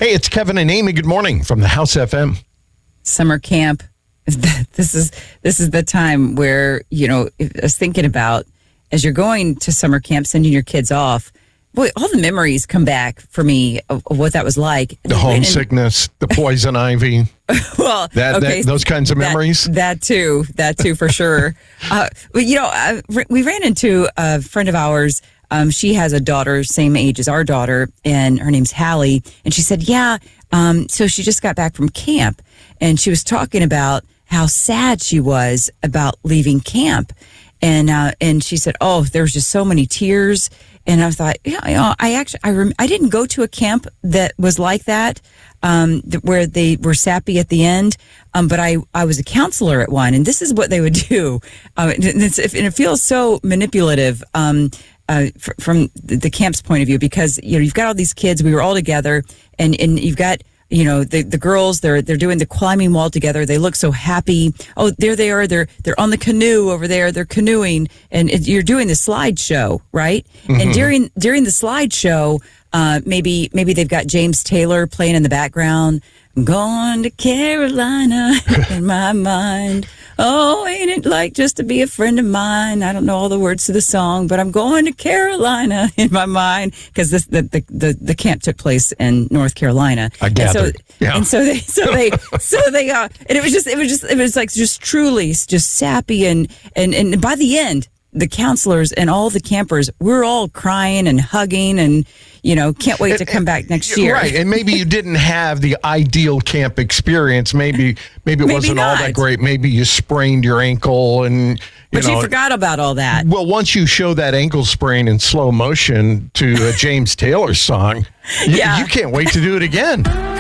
Hey, it's Kevin and Amy. Good morning from the House FM. Summer camp. This is the time where, I was thinking about, as you're going to summer camp, sending your kids off, boy, all the memories come back for me of what that was like. The homesickness, the poison ivy. Well, those kinds of memories. That too, for sure. We ran into a friend of ours. She has a daughter, same age as our daughter, and her name's Hallie. And she said, so she just got back from camp, and she was talking about how sad she was about leaving camp. And she said, there was just so many tears. And I thought, I didn't go to a camp that was like that, where they were sappy at the end. But I was a counselor at one, and this is what they would do. And it feels so manipulative, from the camp's point of view, because, you've got all these kids, we were all together, and you've got, the girls, they're doing the climbing wall together. They look so happy. Oh, there they are. They're on the canoe over there. They're canoeing, and you're doing the slideshow, right? Mm-hmm. And during the slideshow, maybe they've got James Taylor playing in the background. I'm going to Carolina in my mind. Oh, ain't it like just to be a friend of mine? I don't know all the words to the song, but I'm going to Carolina in my mind, because the camp took place in North Carolina. I gathered. And so they and it was like just truly just sappy, and by the end, the counselors and all the campers, we're all crying and hugging, and can't wait to come back next year. Right, and maybe you didn't have the ideal camp experience. Maybe it wasn't not all that great. Maybe you sprained your ankle, and you forgot about all that. Well, once you show that ankle sprain in slow motion to a James Taylor song, you can't wait to do it again.